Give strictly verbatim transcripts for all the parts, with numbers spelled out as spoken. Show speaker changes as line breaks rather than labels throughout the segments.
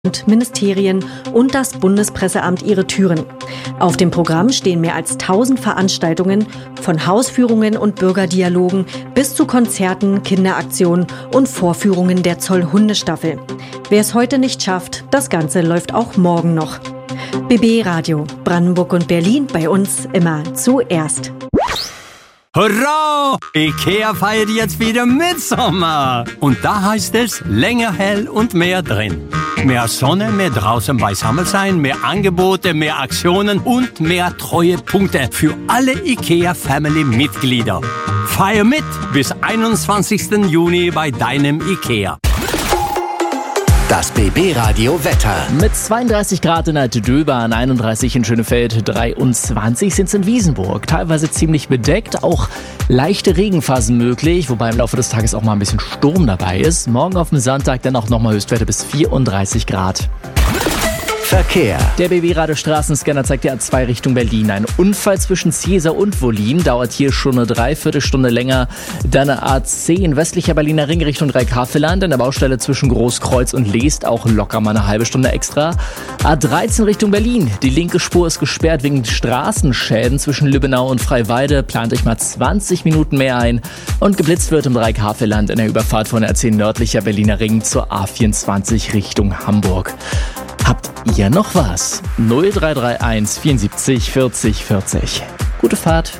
Ministerien und das Bundespresseamt ihre Türen. Auf dem Programm stehen mehr als tausend Veranstaltungen, von Hausführungen und Bürgerdialogen bis zu Konzerten, Kinderaktionen und Vorführungen der Zoll-Hundestaffel. Wer es heute nicht schafft, das Ganze läuft auch morgen noch. B B Radio, Brandenburg und Berlin, bei uns immer zuerst.
Hurra! IKEA feiert jetzt wieder Mitsommer. Und da heißt es länger hell und mehr drin. Mehr Sonne, mehr draußen beisammen sein, mehr Angebote, mehr Aktionen und mehr Treuepunkte für alle IKEA-Family-Mitglieder. Feier mit bis einundzwanzigsten Juni bei deinem IKEA.
Das B B-Radio Wetter.
Mit zweiunddreißig Grad in der Döbern, einunddreißig in Schönefeld, dreiundzwanzig sind es in Wiesenburg. Teilweise ziemlich bedeckt, auch leichte Regenphasen möglich, wobei im Laufe des Tages auch mal ein bisschen Sturm dabei ist. Morgen auf dem Sonntag dann auch nochmal Höchstwerte bis vierunddreißig Grad.
Verkehr.
Der B B-Radio Straßenscanner zeigt die A zwei Richtung Berlin. Ein Unfall zwischen Ziesar und Wollin dauert hier schon eine Dreiviertelstunde länger. Dann A zehn westlicher Berliner Ring Richtung Dreikäferland. An der Baustelle zwischen Großkreuz und Leest auch locker mal eine halbe Stunde extra. A dreizehn Richtung Berlin. Die linke Spur ist gesperrt wegen Straßenschäden zwischen Lübbenau und Freiwalde. Plant euch mal zwanzig Minuten mehr ein. Und geblitzt wird im Dreikäferland in der Überfahrt von A zehn nördlicher Berliner Ring zur A vierundzwanzig Richtung Hamburg. Habt ihr noch was? null drei drei eins vierundsiebzig vierzig vierzig. Gute Fahrt.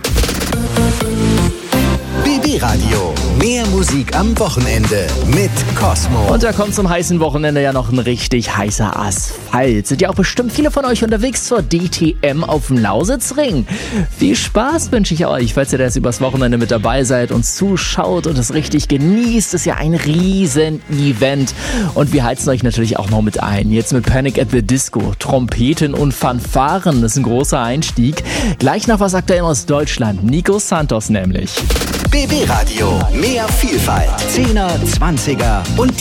B B-Radio. Mehr Musik am Wochenende mit Cosmo.
Und da kommt zum heißen Wochenende ja noch ein richtig heißer Asphalt. Sind ja auch bestimmt viele von euch unterwegs zur D T M auf dem Lausitzring. Viel Spaß wünsche ich euch, falls ihr da jetzt übers Wochenende mit dabei seid, uns zuschaut und es richtig genießt. Das ist ja ein riesen Event. Und wir heizen euch natürlich auch noch mit ein. Jetzt mit Panic at the Disco. Trompeten und Fanfaren. Das ist ein großer Einstieg. Gleich noch was aktuell aus Deutschland. Nico Santos nämlich.
B B-Radio. Mehr Vielfalt. Zehner, Zwanziger und